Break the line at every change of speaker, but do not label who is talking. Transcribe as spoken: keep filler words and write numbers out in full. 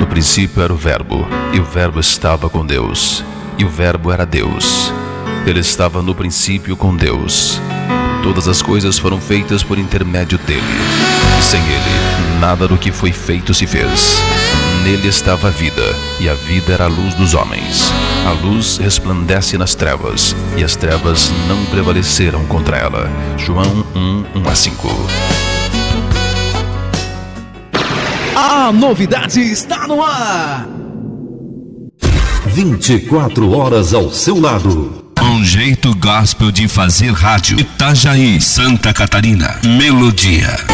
No princípio era o Verbo, e o Verbo estava com Deus, e o Verbo era Deus. Ele estava no princípio com Deus. Todas as coisas foram feitas por intermédio dele. Sem ele, nada do que foi feito se fez. Nele estava a vida, e a vida era a luz dos homens. A luz resplandece nas trevas, e as trevas não prevaleceram contra ela. João um, um a cinco.
A novidade está no ar.
vinte e quatro horas ao seu lado.
Um jeito gospel de fazer rádio. Itajaí, Santa Catarina. Melodia.